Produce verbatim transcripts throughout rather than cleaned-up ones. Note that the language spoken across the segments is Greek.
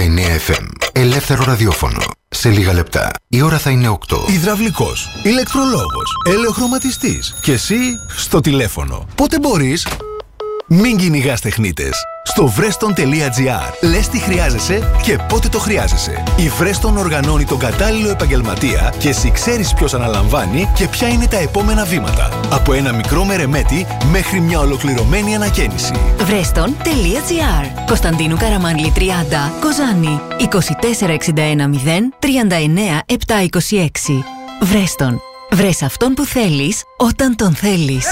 εννέα εφ εμ. Ελεύθερο ραδιόφωνο. Σε λίγα λεπτά η ώρα θα είναι οκτώ. Υδραυλικός, ηλεκτρολόγος, ελαιοχρωματιστής και εσύ στο τηλέφωνο. Πότε μπορείς? Μην κυνηγάς τεχνίτες. Στο Vreston τελεία gr λες τι χρειάζεσαι και πότε το χρειάζεσαι. Η Vreston οργανώνει τον κατάλληλο επαγγελματία και εσύ ξέρεις ποιος αναλαμβάνει και ποια είναι τα επόμενα βήματα. Από ένα μικρό μερεμέτι μέχρι μια ολοκληρωμένη ανακαίνιση. Vreston τελεία gr. Κωνσταντίνου Καραμάνλη τριάντα, Κοζάνη. είκοσι τέσσερα εξήντα ένα μηδέν τριάντα εννέα επτακόσια είκοσι έξι. Vreston. Βρες αυτόν που θέλεις όταν τον θέλεις.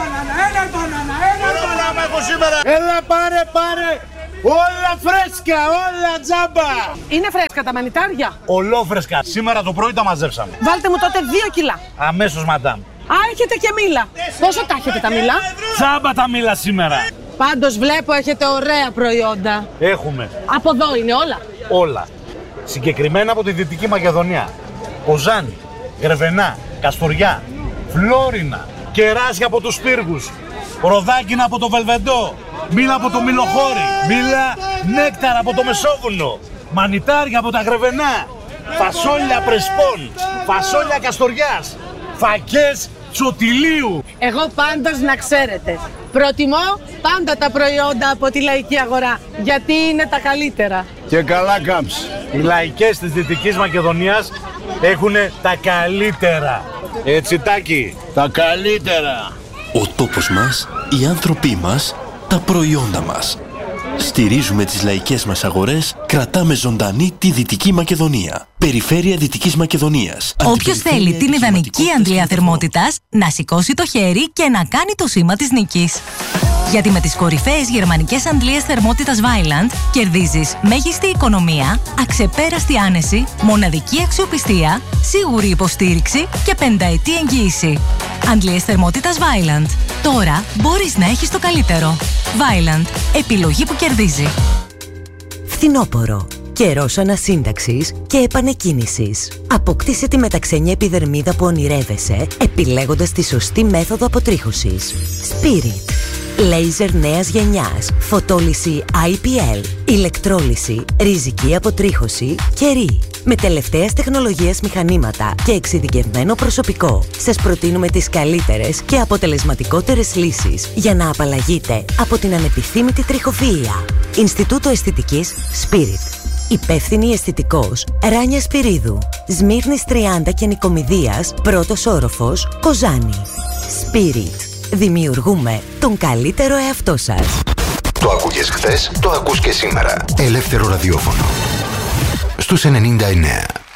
Έλα πάρε πάρε, όλα φρέσκα, όλα τζάμπα. Είναι φρέσκα τα μανιτάρια? Ολόφρεσκα, σήμερα το πρωί τα μαζέψαμε. Βάλτε μου τότε δύο κιλά. Αμέσως μαντάμ. Α, έχετε και μήλα. Πόσο τα έχετε τα μήλα? Τζάμπα τα μήλα σήμερα. Πάντως βλέπω έχετε ωραία προϊόντα. Έχουμε. Από εδώ είναι όλα? Όλα. Συγκεκριμένα από τη Δυτική Μακεδονία. Κοζάνη, Γρεβενά, Καστοριά, Φλόρινα, κεράσια από τους πύργους, ροδάκινα από το Βελβεντό, μήλα από το Μιλοχώρι, μήλα νέκταρα από το Μεσόβουνο, μανιτάρια από τα Γρεβενά, φασόλια Πρεσπών, φασόλια Καστοριάς, φακές Τσοτιλίου. Εγώ πάντως να ξέρετε, προτιμώ πάντα τα προϊόντα από τη λαϊκή αγορά, γιατί είναι τα καλύτερα. Και καλά κάμψ. Οι λαϊκές της Δυτικής Μακεδονίας έχουν τα καλύτερα. Έτσι Τάκη, τα καλύτερα. Ο τόπος μας, οι άνθρωποι μας, τα προϊόντα μας. Στηρίζουμε τις λαϊκές μας αγορές, κρατάμε ζωντανή τη Δυτική Μακεδονία. Περιφέρεια Δυτικής Μακεδονίας. Όποιος θέλει την ιδανική αντλία θερμότητας, να σηκώσει το χέρι και να κάνει το σήμα της νίκης. Γιατί με τις κορυφαίες γερμανικές αντλίες θερμότητας Vaillant κερδίζεις μέγιστη οικονομία, αξεπέραστη άνεση, μοναδική αξιοπιστία, σίγουρη υποστήριξη και πενταετή εγγύηση. Αντλίες θερμότητας Vaillant. Τώρα μπορείς να έχεις το καλύτερο. Vaillant. Επιλογή που κερδίζει. Φθινόπορο. Καιρός ανασύνταξης και επανεκκίνησης. Αποκτήσε τη μεταξενή επιδερμίδα που ονειρεύεσαι, επιλέγοντας τη σωστή μέθοδο αποτρίχωσης. Spirit. Λέιζερ νέας γενιάς, φωτόλυση άι πι ελ, ηλεκτρόλυση, ριζική αποτρίχωση και ρι. Με τελευταίας τεχνολογίας μηχανήματα και εξειδικευμένο προσωπικό, σας προτείνουμε τις καλύτερες και αποτελεσματικότερες λύσεις για να απαλλαγείτε από την ανεπιθύμητη τριχοφυΐα. Ινστιτούτο Αισθητικής Spirit. Υπεύθυνη αισθητικός Ράνια Σπυρίδου. Σμύρνης τριάντα και Νικομιδίας, πρώτος όροφος, Κοζάνη. Spirit. Δημιουργούμε τον καλύτερο εαυτό σας. Το άκουγες χθες, το ακούς και σήμερα. Ελεύθερο ραδιόφωνο. Στους ενενήντα εννέα.